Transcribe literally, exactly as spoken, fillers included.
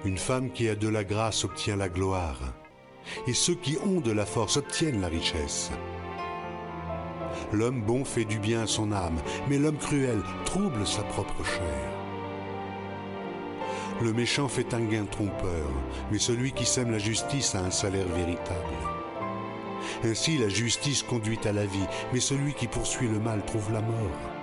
Une femme qui a de la grâce obtient la gloire, et ceux qui ont de la force obtiennent la richesse. L'homme bon fait du bien à son âme, mais l'homme cruel trouble sa propre chair. Le méchant fait un gain trompeur, mais celui qui sème la justice a un salaire véritable. Ainsi la justice conduit à la vie, mais celui qui poursuit le mal trouve la mort.